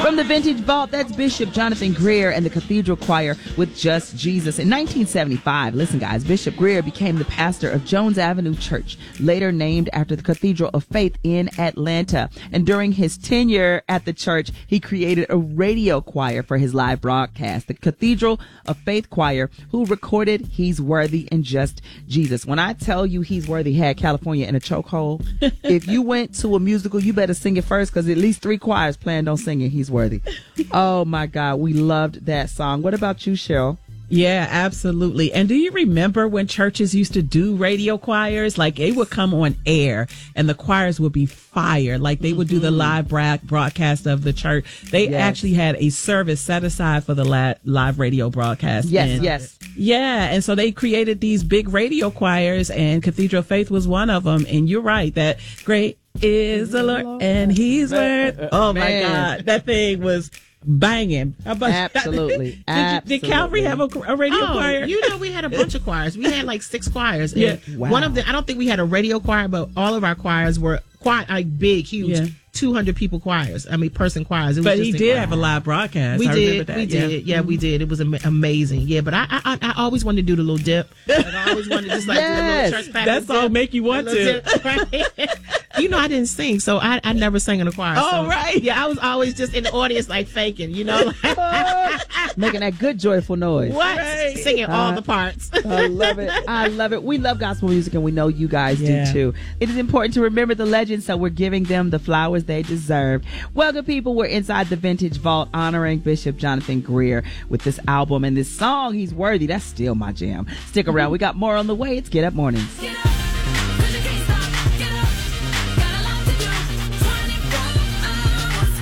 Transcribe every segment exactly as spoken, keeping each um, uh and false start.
From the Vintage Vault, that's Bishop Jonathan Greer and the Cathedral Choir with Just Jesus. In nineteen seventy-five, listen guys, Bishop Greer became the pastor of Jones Avenue Church, later named after the Cathedral of Faith in Atlanta. And during his tenure at the church, he created a radio choir for his live broadcast, the Cathedral of Faith Choir, who recorded He's Worthy and Just Jesus. When I tell you He's Worthy had California in a chokehold, if you went to a musical, you better sing it first, because at least three choirs planned on singing He's Worthy. Oh my God, we loved that song. What about you, Cheryl? Yeah, absolutely. And do you remember when churches used to do radio choirs? Like, they would come on air and the choirs would be fire. Like, they would do the live bra- broadcast of the church. They yes. actually had a service set aside for the la- live radio broadcast. Yes, and, yes. Yeah, and so they created these big radio choirs, and Cathedral of Faith was one of them. And you're right, that great is the Lord, and He's worth. Oh, my Man. God. That thing was banging. How about Absolutely. did, Absolutely. did Calvary have a, a radio oh, choir? You know, we had a bunch of choirs. We had like six choirs. And Yeah. Wow. One of them, I don't think we had a radio choir, but all of our choirs were quite like big, huge, Yeah. two hundred people choirs. I mean, person choirs. It was But just he a- did have a live broadcast. We I did, remember that. we yeah. did, yeah, we did. It was am- amazing, yeah. But I, I, I always wanted to do the little dip. Like, I always wanted to just like Yes. do a little church pattern. That song make you want to. to. You know, I didn't sing, so I, I never sang in a choir. Oh, so, right. Yeah, I was always just in the audience, like faking, you know, Making that good joyful noise. what Right. singing all Uh, the parts. I love it. I love it. We love gospel music, and we know you guys Yeah. do too. It is important to remember the legends, so we're giving them the flowers they deserve. Well, good people, we're inside the Vintage Vault honoring Bishop Jonathan Greer with this album and this song, He's Worthy. That's still my jam. Stick around. We got more on the way. It's Get Up Mornings. Get up, 'cause you can't stop. Get up, got a lot to do. twenty-four hours,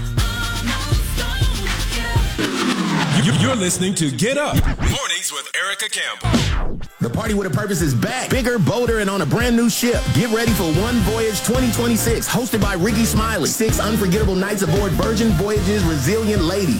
almost gone. Get up. You- You're listening to Get Up Mornings with Erica Campbell. The Party with a Purpose is back. Bigger, bolder, and on a brand new ship. Get ready for One Voyage twenty twenty-six, hosted by Ricky Smiley. Six unforgettable nights aboard Virgin Voyage's Resilient Lady.